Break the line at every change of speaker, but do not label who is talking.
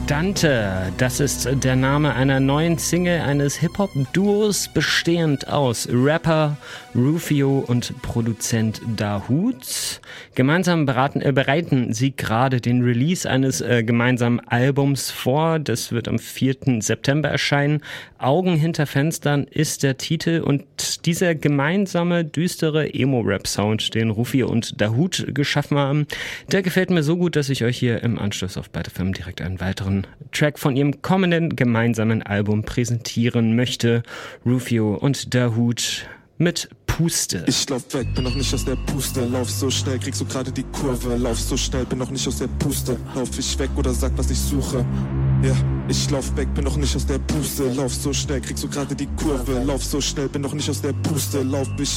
Dante, das ist der Name einer neuen Single eines Hip-Hop-Duos, bestehend aus Rapper Rufio und Produzent Dahoud. Gemeinsam bereiten sie gerade den Release eines gemeinsamen Albums vor. Das wird am 4. September erscheinen. Augen hinter Fenstern ist der Titel, und dieser gemeinsame, düstere Emo-Rap-Sound, den Rufio und Dahoud geschaffen haben, der gefällt mir so gut, dass ich euch hier im Anschluss auf Byte FM direkt einen weiteren Track von ihrem kommenden gemeinsamen Album präsentieren möchte. Rufio und Dahoud mit Puste.
Ich lauf weg, bin noch nicht aus der Puste. Lauf so schnell, kriegst du gerade die Kurve. Lauf so schnell, bin noch nicht aus der Puste. Lauf ich weg oder sag, was ich suche. Ja, ich lauf weg, bin noch nicht aus der Puste. Lauf so schnell, kriegst du gerade die Kurve. Lauf so schnell, bin noch nicht aus der Puste. Lauf ich